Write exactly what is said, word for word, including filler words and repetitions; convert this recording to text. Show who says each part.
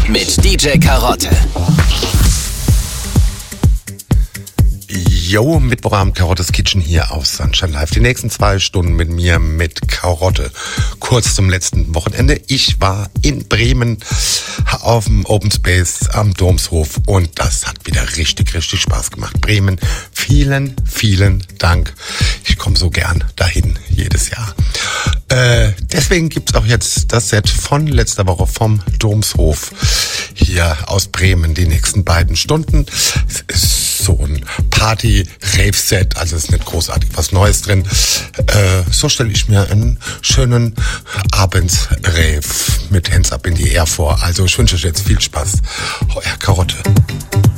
Speaker 1: mit D J Karotte.
Speaker 2: Jo, Mittwochabend Karottes Kitchen hier auf Sunshine Live. Die nächsten zwei Stunden mit mir, mit Karotte. Kurz zum letzten Wochenende. Ich war in Bremen auf dem Open Space am Domshof und das hat wieder richtig, richtig Spaß gemacht. Bremen, vielen, vielen Dank. Ich komme so gern dahin, jedes Jahr. Äh, deswegen gibt's auch jetzt das Set von letzter Woche vom Domshof hier aus Bremen, die nächsten beiden Stunden. Es ist so ein Party-Rave-Set, also ist nicht großartig was Neues drin. Äh, so stelle ich mir einen schönen Abends-Rave mit Hands Up in die Air vor. Also ich wünsche euch jetzt viel Spaß. Euer Karotte.